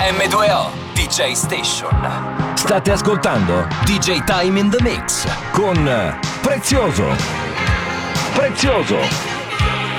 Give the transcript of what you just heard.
M2O DJ Station. State ascoltando DJ Time in the Mix con Prezioso.